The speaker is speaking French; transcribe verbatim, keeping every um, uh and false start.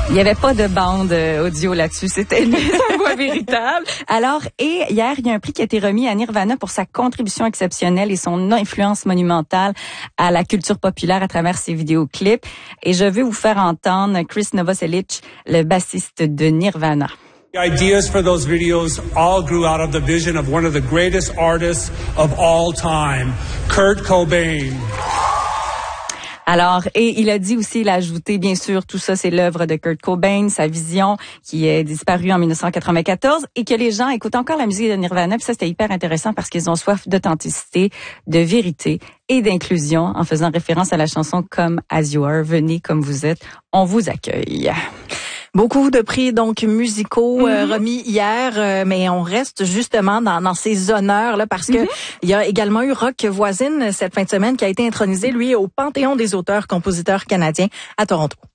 Il n'y avait pas de bande audio là-dessus, c'était sa voix véritable. Alors, et hier, il y a un prix qui a été remis à Nirvana pour sa contribution exceptionnelle et son influence monumentale à la culture populaire à travers ses vidéoclips. Et je veux vous faire entendre Chris Novoselic, le bassiste de Nirvana. The ideas for those videos all grew out of the vision of one of the greatest artists of all time, Kurt Cobain. Alors, et il a dit aussi, il a ajouté, bien sûr, tout ça, c'est l'œuvre de Kurt Cobain, sa vision qui est disparue en dix-neuf cent quatre-vingt-quatorze et que les gens écoutent encore la musique de Nirvana. Puis ça, c'était hyper intéressant parce qu'ils ont soif d'authenticité, de vérité et d'inclusion en faisant référence à la chanson Come As You Are, venez comme vous êtes, on vous accueille. Beaucoup de prix donc musicaux euh, mm-hmm. remis hier, euh, mais on reste justement dans, dans ces honneurs là parce que mm-hmm. il y a également eu Roch Voisine cette fin de semaine qui a été intronisé lui au Panthéon des auteurs-compositeurs canadiens à Toronto.